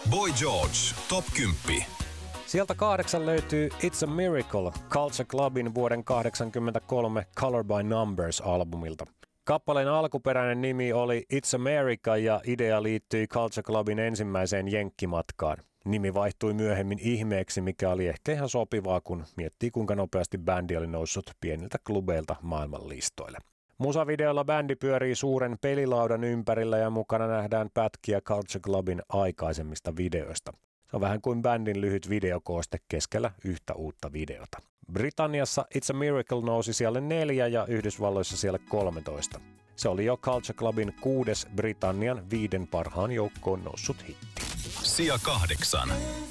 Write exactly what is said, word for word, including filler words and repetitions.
Boy George, top kymmenen. Sieltä kahdeksan löytyy It's a Miracle Culture Clubin vuoden kahdeksankymmentäkolme Color by Numbers-albumilta. Kappaleen alkuperäinen nimi oli It's America ja idea liittyi Culture Clubin ensimmäiseen jenkkimatkaan. Nimi vaihtui myöhemmin ihmeeksi, mikä oli ehkä ihan sopivaa, kun miettii kuinka nopeasti bändi oli noussut pieniltä klubeilta maailmanlistoille. Musavideolla bändi pyörii suuren pelilaudan ympärillä ja mukana nähdään pätkiä Culture Clubin aikaisemmista videoista. Se on vähän kuin bändin lyhyt videokooste keskellä yhtä uutta videota. Britanniassa It's a Miracle nousi siellä neljä ja Yhdysvalloissa siellä kolmetoista. Se oli jo Culture Clubin kuudes Britannian viiden parhaan joukkoon noussut hitti. Sija kahdeksan.